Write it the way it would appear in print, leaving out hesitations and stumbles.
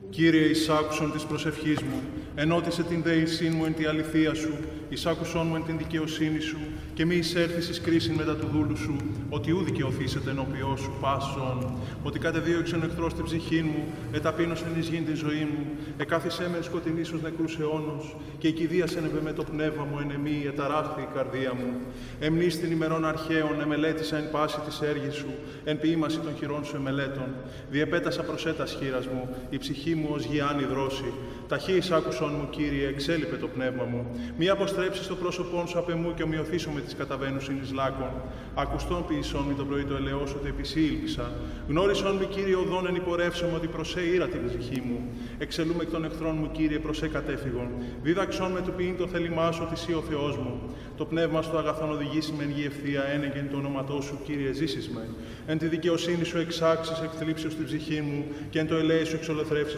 Κύριε, εισάκουσον της προσευχής μου, ενώτισε την δεησήν μου εν τη αληθεία σου, εισάκουσον μου εν την δικαιοσύνη σου, και μη εισέρθεις εις κρίσιν μετά του δούλου σου, ότι ού δικαιωθήσετε ενώπιό σου πάσον, ότι κατεδίωξεν ο εχθρός την ψυχήν μου, εταπείνωσεν εις γήν την ζωή μου, εκάθισέ με σκοτεινής ως νεκρούς αιώνος, και εκηδίασεν επ' με το πνεύμα μου εν εμή, εταράχθη η καρδία μου. Εμνείς την ημερών αρχαίων, εμελέτησα εν πάση της έργης σου, εν ποίημαση των χειρών σου εμελέτων. Διεπέτασα προσέτας χείρας μου, η ψυχή μου ως γιάννη δρόση. Ταχύ εισάκουσον μου, Κύριε, εξέλιπε το πνεύμα μου. Μη αποστρέψεις το πρόσωπόν σου απ' εμού και ομοιωθήσω με τις καταβαίνουσιν εις λάκων. Ακουστόν ποιησόν μη το πρωί το ελαιός, ότι επισή ήλπισα. Γνώρισον μη, Κύριε, οδόν εν υπορεύσομαι, ότι προσέ ήρα την ψυχή μου. Εξελούμε εκ των εχθρών μου, Κύριε, προσέ κατέφυγον. Δίδαξον με του ποιήν το θέλημά σου, ότι σύ ο Θεός μου. Το πνεύμα στο αγαθόν οδηγήσει με εν γη ευθεία, ένεγγεν το όνοματό σου, Κύριε, ζήσεις με. Εν τη δικαιοσύνη σου εξάξεις εκ θλίψεως την ψυχή μου, και εν το ελέη σου εξολοθρεύσεις